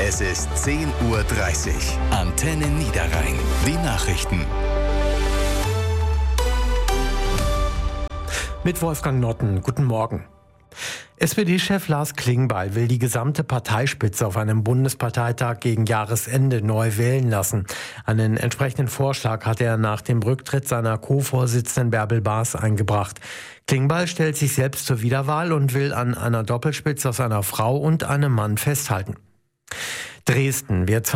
Es ist 10:30 Uhr. Antenne Niederrhein. Die Nachrichten. Mit Wolfgang Notten. Guten Morgen. SPD-Chef Lars Klingbeil will die gesamte Parteispitze auf einem Bundesparteitag gegen Jahresende neu wählen lassen. Einen entsprechenden Vorschlag hat er nach dem Rücktritt seiner Co-Vorsitzenden Bärbel Baas eingebracht. Klingbeil stellt sich selbst zur Wiederwahl und will an einer Doppelspitze aus einer Frau und einem Mann festhalten. Dresden wird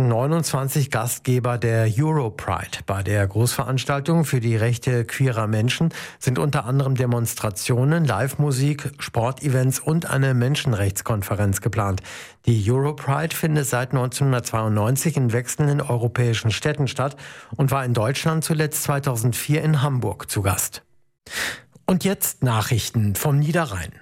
2029 Gastgeber der Europride. Bei der Großveranstaltung für die Rechte queerer Menschen sind unter anderem Demonstrationen, Live-Musik, Sportevents und eine Menschenrechtskonferenz geplant. Die Europride findet seit 1992 in wechselnden europäischen Städten statt und war in Deutschland zuletzt 2004 in Hamburg zu Gast. Und jetzt Nachrichten vom Niederrhein.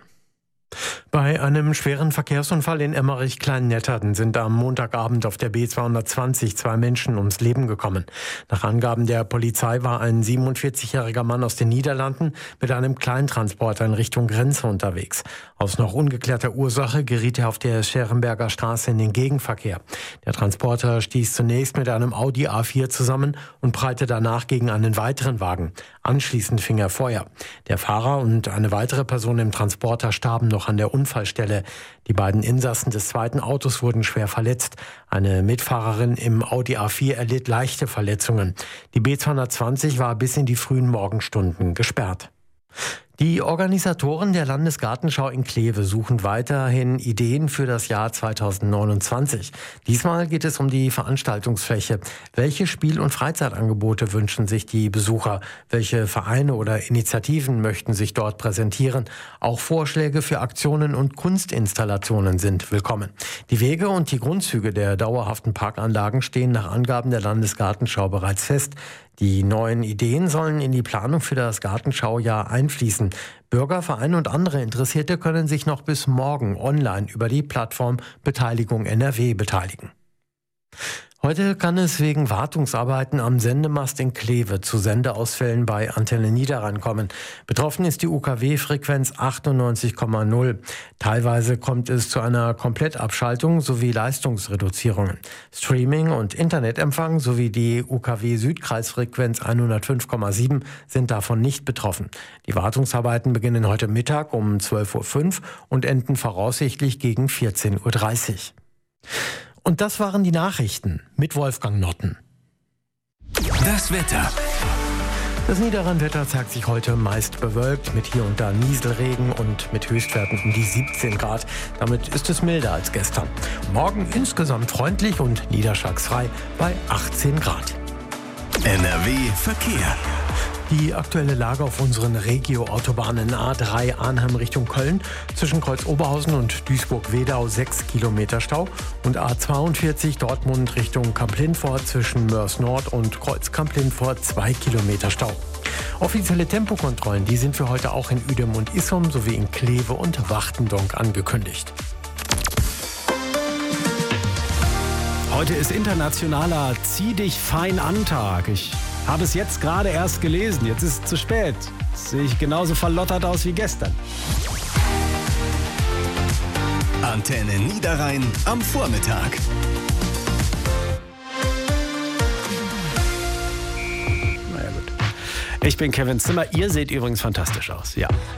Bei einem schweren Verkehrsunfall in Emmerich-Klein-Netterden sind am Montagabend auf der B220 2 Menschen ums Leben gekommen. Nach Angaben der Polizei war ein 47-jähriger Mann aus den Niederlanden mit einem Kleintransporter in Richtung Grenze unterwegs. Aus noch ungeklärter Ursache geriet er auf der Scherenberger Straße in den Gegenverkehr. Der Transporter stieß zunächst mit einem Audi A4 zusammen und prallte danach gegen einen weiteren Wagen. Anschließend fing er Feuer. Der Fahrer und eine weitere Person im Transporter starben noch an der Unfallstelle. Die beiden Insassen des zweiten Autos wurden schwer verletzt. Eine Mitfahrerin im Audi A4 erlitt leichte Verletzungen. Die B220 war bis in die frühen Morgenstunden gesperrt. Die Organisatoren der Landesgartenschau in Kleve suchen weiterhin Ideen für das Jahr 2029. Diesmal geht es um die Veranstaltungsfläche. Welche Spiel- und Freizeitangebote wünschen sich die Besucher? Welche Vereine oder Initiativen möchten sich dort präsentieren? Auch Vorschläge für Aktionen und Kunstinstallationen sind willkommen. Die Wege und die Grundzüge der dauerhaften Parkanlagen stehen nach Angaben der Landesgartenschau bereits fest. Die neuen Ideen sollen in die Planung für das Gartenschaujahr einfließen. Bürger, Vereine und andere Interessierte können sich noch bis morgen online über die Plattform Beteiligung NRW beteiligen. Heute kann es wegen Wartungsarbeiten am Sendemast in Kleve zu Sendeausfällen bei Antenne Niederrhein kommen. Betroffen ist die UKW-Frequenz 98,0. Teilweise kommt es zu einer Komplettabschaltung sowie Leistungsreduzierungen. Streaming und Internetempfang sowie die UKW-Südkreisfrequenz 105,7 sind davon nicht betroffen. Die Wartungsarbeiten beginnen heute Mittag um 12:05 Uhr und enden voraussichtlich gegen 14:30 Uhr. Und das waren die Nachrichten mit Wolfgang Notten. Das Wetter. Das Niederrhein-Wetter zeigt sich heute meist bewölkt mit hier und da Nieselregen und mit Höchstwerten um die 17 Grad. Damit ist es milder als gestern. Morgen insgesamt freundlich und niederschlagsfrei bei 18 Grad. NRW Verkehr. Die aktuelle Lage auf unseren Regio-Autobahnen A3 Arnhem Richtung Köln zwischen Kreuz-Oberhausen und Duisburg-Wedau 6 Kilometer Stau und A42 Dortmund Richtung Kamp-Lindfort zwischen Moers Nord und Kreuz-Kamp-Lindfort 2 Kilometer Stau. Offizielle Tempokontrollen, die sind für heute auch in Uedem und Issum sowie in Kleve und Wachtendonk angekündigt. Heute ist internationaler Zieh dich fein an Tag. Ich habe es jetzt gerade erst gelesen. Jetzt ist es zu spät. Jetzt sehe ich genauso verlottert aus wie gestern. Antenne Niederrhein am Vormittag. Naja, gut. Ich bin Kevin Zimmer. Ihr seht übrigens fantastisch aus. Ja.